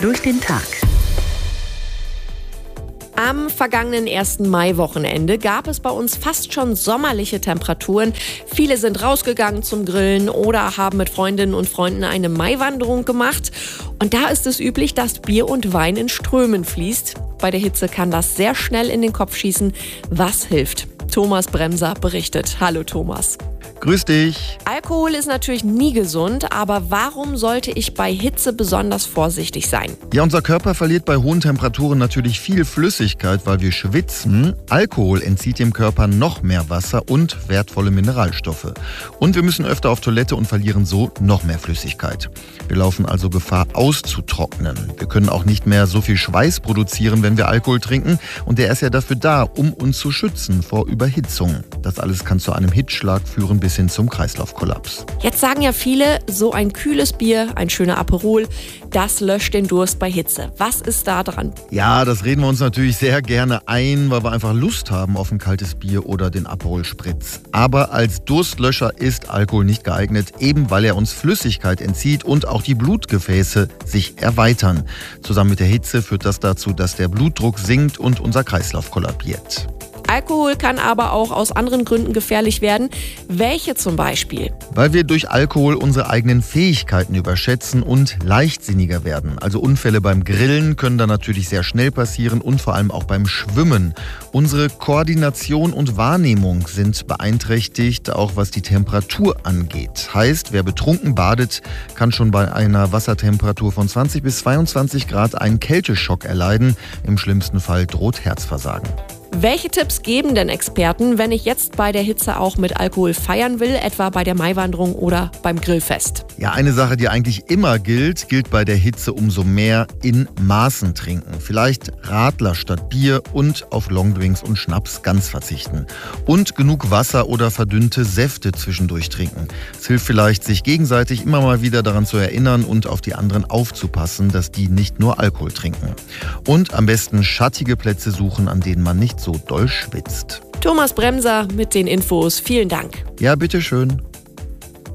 durch den Tag. Am vergangenen 1. Mai-Wochenende gab es bei uns fast schon sommerliche Temperaturen. Viele sind rausgegangen zum Grillen oder haben mit Freundinnen und Freunden eine Maiwanderung gemacht. Und da ist es üblich, dass Bier und Wein in Strömen fließt. Bei der Hitze kann das sehr schnell in den Kopf schießen. Was hilft? Thomas Bremser berichtet. Hallo Thomas. Grüß dich. Alkohol ist natürlich nie gesund, aber warum sollte ich bei Hitze besonders vorsichtig sein? Ja, unser Körper verliert bei hohen Temperaturen natürlich viel Flüssigkeit, weil wir schwitzen. Alkohol entzieht dem Körper noch mehr Wasser und wertvolle Mineralstoffe. Und wir müssen öfter auf Toilette und verlieren so noch mehr Flüssigkeit. Wir laufen also Gefahr auszutrocknen. Wir können auch nicht mehr so viel Schweiß produzieren, wenn wir Alkohol trinken. Und der ist ja dafür da, um uns zu schützen vor Überhitzung. Das alles kann zu einem Hitzschlag führen bis hin zum Kreislaufkollaps. Jetzt sagen ja viele, so ein kühles Bier, ein schöner Aperol, das löscht den Durst bei Hitze. Was ist da dran? Ja, das reden wir uns natürlich sehr gerne ein, weil wir einfach Lust haben auf ein kaltes Bier oder den Aperol Spritz. Aber als Durstlöscher ist Alkohol nicht geeignet, eben weil er uns Flüssigkeit entzieht und auch die Blutgefäße sich erweitern. Zusammen mit der Hitze führt das dazu, dass der Blutdruck sinkt und unser Kreislauf kollabiert. Alkohol kann aber auch aus anderen Gründen gefährlich werden. Welche zum Beispiel? Weil wir durch Alkohol unsere eigenen Fähigkeiten überschätzen und leichtsinniger werden. Also Unfälle beim Grillen können da natürlich sehr schnell passieren und vor allem auch beim Schwimmen. Unsere Koordination und Wahrnehmung sind beeinträchtigt, auch was die Temperatur angeht. Heißt, wer betrunken badet, kann schon bei einer Wassertemperatur von 20 bis 22 Grad einen Kälteschock erleiden. Im schlimmsten Fall droht Herzversagen. Welche Tipps geben denn Experten, wenn ich jetzt bei der Hitze auch mit Alkohol feiern will, etwa bei der Maiwanderung oder beim Grillfest? Ja, eine Sache, die eigentlich immer gilt bei der Hitze umso mehr: in Maßen trinken. Vielleicht Radler statt Bier und auf Longdrinks und Schnaps ganz verzichten. Und genug Wasser oder verdünnte Säfte zwischendurch trinken. Es hilft vielleicht, sich gegenseitig immer mal wieder daran zu erinnern und auf die anderen aufzupassen, dass die nicht nur Alkohol trinken. Und am besten schattige Plätze suchen, an denen man nicht so doll schwitzt. Thomas Bremser mit den Infos. Vielen Dank. Ja, bitteschön.